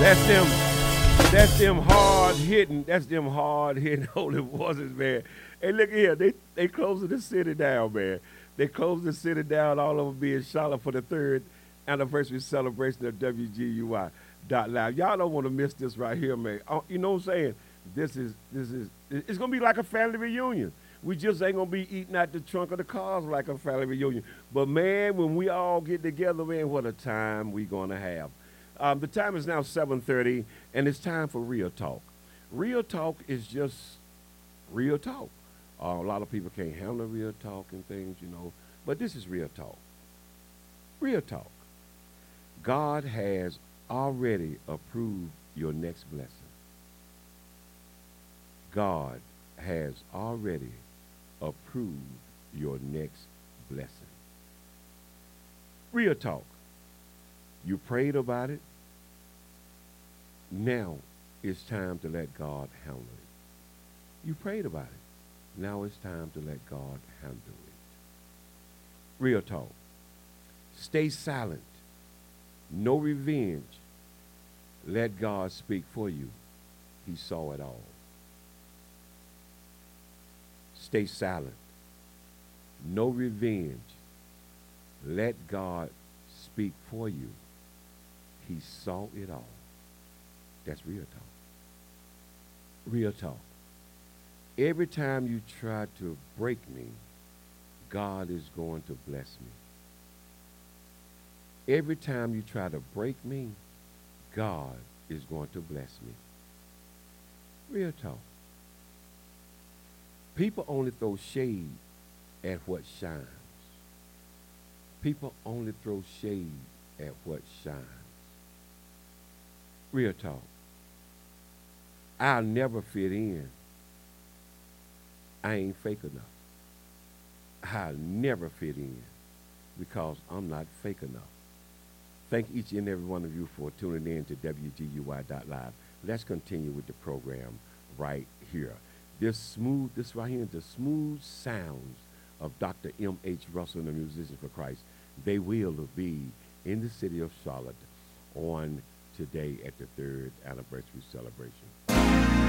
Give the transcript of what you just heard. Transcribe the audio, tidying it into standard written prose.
That's them. That's them hard hitting holy voices, man. Hey, look here. They closing the city down, man. They closed the city down all over being Charlotte for the third anniversary celebration of WGUI dot live. Y'all don't want to miss this right here, man. You know what I'm saying? This is it's gonna be like a family reunion. We just ain't gonna be eating out the trunk of the cars like a family reunion. But man, when we all get together, man, what a time we gonna have. The time is now 7:30, and it's time for real talk. Real talk is just real talk. A lot of people can't handle real talk and things, but this is real talk. Real talk. God has already approved your next blessing. God has already approved your next blessing. Real talk. You prayed about it. Now it's time to let God handle it. You prayed about it. Now it's time to let God handle it. Real talk. Stay silent. No revenge. Let God speak for you. He saw it all. Stay silent. No revenge. Let God speak for you. He saw it all. That's real talk. Real talk. Every time you try to break me, God is going to bless me. Every time you try to break me, God is going to bless me. Real talk. People only throw shade at what shines. People only throw shade at what shines. Real talk. I'll never fit in. I ain't fake enough. I'll never fit in because I'm not fake enough. Thank each and every one of you for tuning in to WGUI.live. Let's continue with the program right here. This right here, the smooth sounds of Dr. M.H. Russell and the Musicians for Christ, they will be in the city of Charlotte on today at the third anniversary celebration.